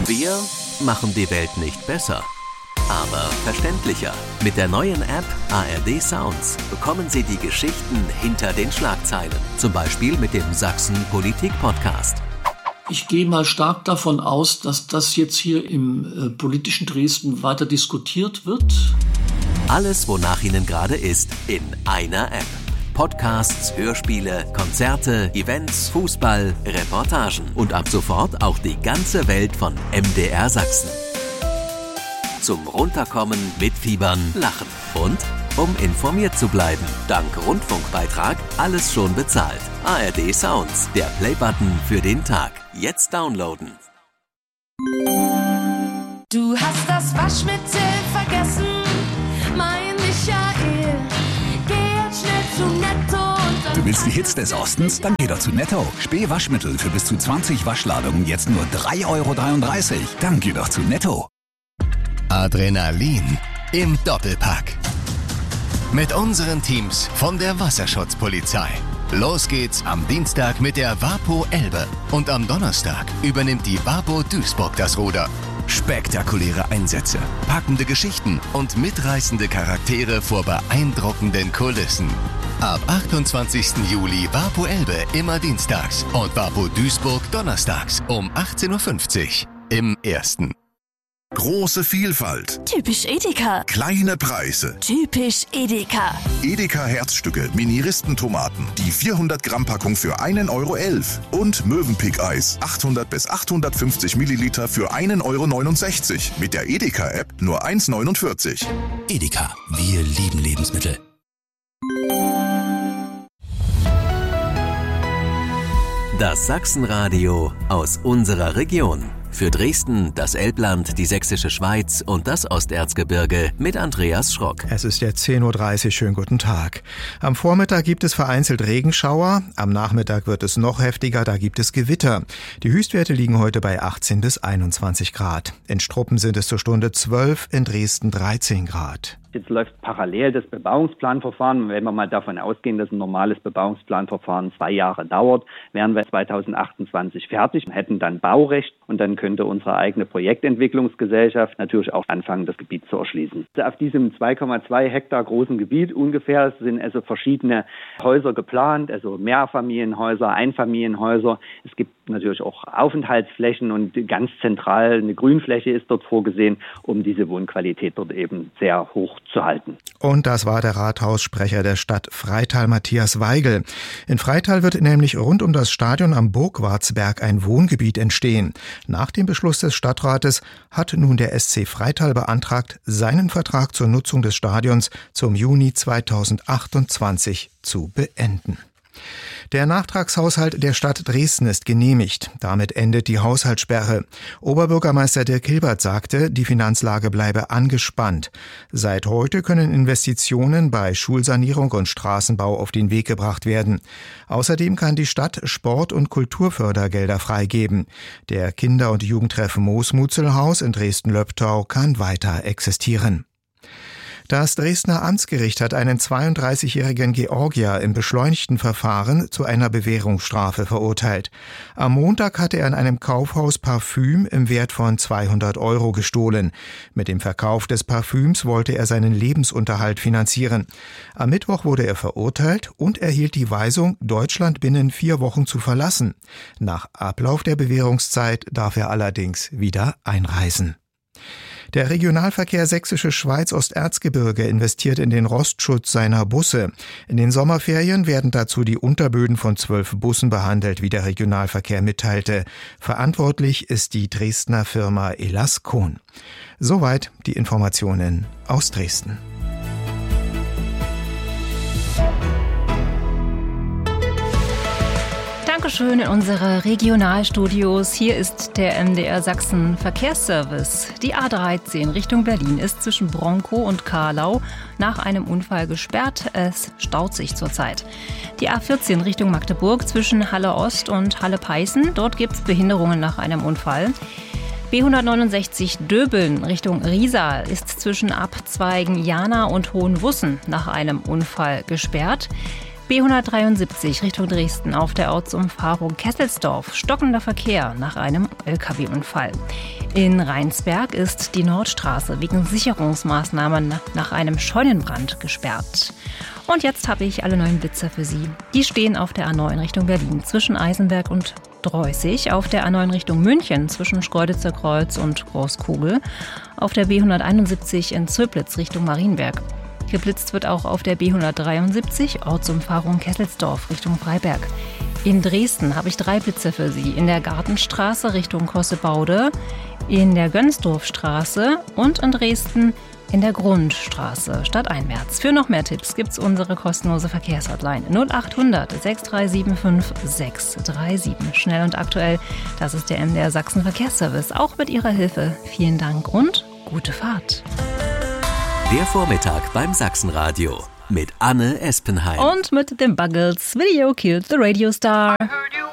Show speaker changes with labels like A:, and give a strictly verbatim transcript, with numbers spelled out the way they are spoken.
A: Wir machen die Welt nicht besser, aber verständlicher. Mit der neuen App A R D Sounds bekommen Sie die Geschichten hinter den Schlagzeilen. Zum Beispiel mit dem Sachsen Politik Podcast.
B: Ich gehe mal stark davon aus, dass das jetzt hier im äh, politischen Dresden weiter diskutiert wird.
A: Alles, wonach Ihnen gerade ist, in einer App. Podcasts, Hörspiele, Konzerte, Events, Fußball, Reportagen und ab sofort auch die ganze Welt von M D R Sachsen. Zum Runterkommen, Mitfiebern, Lachen und um informiert zu bleiben. Dank Rundfunkbeitrag alles schon bezahlt. A R D Sounds, der Playbutton für den Tag. Jetzt downloaden.
C: Du hast das Waschmittel vergessen, mein Michael. Geh jetzt schnell zu Netto und dann...
D: Du willst die Hits des Ostens? Dann geh doch zu Netto. Spee Waschmittel für bis zu zwanzig Waschladungen jetzt nur drei Euro dreiunddreißig. Dann geh doch zu Netto.
E: Adrenalin im Doppelpack. Mit unseren Teams von der Wasserschutzpolizei. Los geht's am Dienstag mit der Wapo Elbe. Und am Donnerstag übernimmt die Wapo Duisburg das Ruder. Spektakuläre Einsätze, packende Geschichten und mitreißende Charaktere vor beeindruckenden Kulissen. Ab achtundzwanzigsten Juli Wapo Elbe immer dienstags und Wapo Duisburg donnerstags um achtzehn Uhr fünfzig im Ersten.
F: Große Vielfalt.
G: Typisch Edeka.
F: Kleine Preise.
G: Typisch Edeka.
F: Edeka Herzstücke, Miniristentomaten. Die vierhundert Gramm Packung für einen Euro elf. Und Mövenpick Eis, achthundert bis achthundertfünfzig Milliliter für einen Euro neunundsechzig. Mit der Edeka App nur eins neunundvierzig.
D: Edeka, wir lieben Lebensmittel.
A: Das Sachsenradio aus unserer Region. Für Dresden, das Elbland, die Sächsische Schweiz und das Osterzgebirge mit Andreas Schrock.
H: Es ist jetzt zehn Uhr dreißig, schönen guten Tag. Am Vormittag gibt es vereinzelt Regenschauer, am Nachmittag wird es noch heftiger, da gibt es Gewitter. Die Höchstwerte liegen heute bei achtzehn bis einundzwanzig Grad. In Struppen sind es zur Stunde zwölf, in Dresden dreizehn Grad.
I: Jetzt läuft parallel das Bebauungsplanverfahren. Wenn wir mal davon ausgehen, dass ein normales Bebauungsplanverfahren zwei Jahre dauert, wären wir zweitausendachtundzwanzig fertig, hätten dann Baurecht und dann könnte unsere eigene Projektentwicklungsgesellschaft natürlich auch anfangen, das Gebiet zu erschließen. Auf diesem zwei Komma zwei Hektar großen Gebiet ungefähr sind also verschiedene Häuser geplant, also Mehrfamilienhäuser, Einfamilienhäuser. Es gibt natürlich auch Aufenthaltsflächen und ganz zentral eine Grünfläche ist dort vorgesehen, um diese Wohnqualität dort eben sehr hoch zu halten.
H: Und das war der Rathaussprecher der Stadt Freital, Matthias Weigel. In Freital wird nämlich rund um das Stadion am Burgwartsberg ein Wohngebiet entstehen. Nach dem Beschluss des Stadtrates hat nun der S C Freital beantragt, seinen Vertrag zur Nutzung des Stadions zum Juni zweitausendachtundzwanzig zu beenden. Der Nachtragshaushalt der Stadt Dresden ist genehmigt. Damit endet die Haushaltssperre. Oberbürgermeister Dirk Hilbert sagte, die Finanzlage bleibe angespannt. Seit heute können Investitionen bei Schulsanierung und Straßenbau auf den Weg gebracht werden. Außerdem kann die Stadt Sport- und Kulturfördergelder freigeben. Der Kinder- und Jugendtreff Moosmutzelhaus in Dresden-Löbtau kann weiter existieren. Das Dresdner Amtsgericht hat einen zweiunddreißigjährigen Georgier im beschleunigten Verfahren zu einer Bewährungsstrafe verurteilt. Am Montag hatte er in einem Kaufhaus Parfüm im Wert von zweihundert Euro gestohlen. Mit dem Verkauf des Parfüms wollte er seinen Lebensunterhalt finanzieren. Am Mittwoch wurde er verurteilt und erhielt die Weisung, Deutschland binnen vier Wochen zu verlassen. Nach Ablauf der Bewährungszeit darf er allerdings wieder einreisen. Der Regionalverkehr Sächsische Schweiz Osterzgebirge investiert in den Rostschutz seiner Busse. In den Sommerferien werden dazu die Unterböden von zwölf Bussen behandelt, wie der Regionalverkehr mitteilte. Verantwortlich ist die Dresdner Firma Elascon. Soweit die Informationen aus Dresden.
J: Dankeschön in unsere Regionalstudios. Hier ist der M D R Sachsen Verkehrsservice. Die A dreizehn Richtung Berlin ist zwischen Bronkow und Karlau nach einem Unfall gesperrt. Es staut sich zurzeit. Die A vierzehn Richtung Magdeburg zwischen Halle Ost und Halle Peißen. Dort gibt es Behinderungen nach einem Unfall. B hundertneunundsechzig Döbeln Richtung Riesa ist zwischen Abzweigen Jana und Hohenwussen nach einem Unfall gesperrt. B hundertdreiundsiebzig Richtung Dresden auf der Ortsumfahrung Kesselsdorf. Stockender Verkehr nach einem L K W-Unfall. In Rheinsberg ist die Nordstraße wegen Sicherungsmaßnahmen nach einem Scheunenbrand gesperrt. Und jetzt habe ich alle neuen Blitzer für Sie. Die stehen auf der A neun Richtung Berlin zwischen Eisenberg und Dreußig, auf der A neun Richtung München zwischen Schkeuditzer Kreuz und Großkugel, auf der B hunderteinundsiebzig in Zöblitz Richtung Marienberg. Geblitzt wird auch auf der B hundertdreiundsiebzig Ortsumfahrung Kesselsdorf Richtung Freiberg. In Dresden habe ich drei Blitzer für Sie. In der Gartenstraße Richtung Kossebaude, in der Gönsdorfstraße und in Dresden in der Grundstraße stadteinwärts. Für noch mehr Tipps gibt's unsere kostenlose Verkehrshotline null acht hundert sechs drei sieben fünf sechs drei sieben. Schnell und aktuell, das ist der M D R Sachsen Verkehrsservice. Auch mit Ihrer Hilfe vielen Dank und gute Fahrt.
A: Der Vormittag beim Sachsenradio mit Anne Espenheim.
J: Und mit den Buggles. Video Killed the Radio Star.
C: I heard you